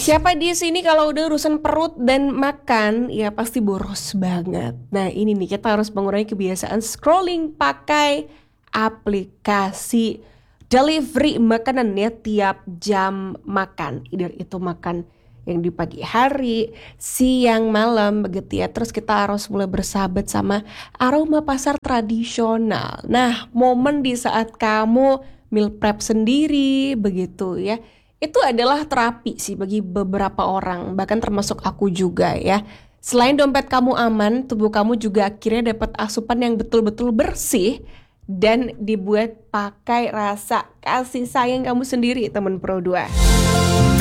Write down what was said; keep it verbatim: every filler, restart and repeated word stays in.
Siapa di sini kalau udah urusan perut dan makan ya pasti boros banget. Nah ini nih kita harus mengurangi kebiasaan scrolling pakai aplikasi delivery makanan ya tiap jam makan. Either itu makan yang di pagi hari, siang, malam begitu ya. Terus kita harus mulai bersahabat sama aroma pasar tradisional. Nah momen di saat kamu meal prep sendiri begitu ya, itu adalah terapi sih bagi beberapa orang, bahkan termasuk aku juga ya. Selain dompet kamu aman, tubuh kamu juga akhirnya dapat asupan yang betul-betul bersih dan dibuat pakai rasa kasih sayang kamu sendiri, teman Pro dua.